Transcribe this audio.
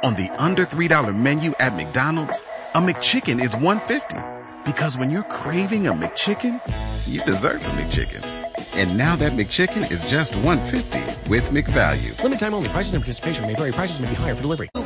On the under $3 menu at McDonald's, a McChicken is $1.50. Because when you're craving a McChicken, you deserve a McChicken. And now that McChicken is just $1.50 with McValue. Limited time only. Prices and participation may vary. Prices may be higher for delivery.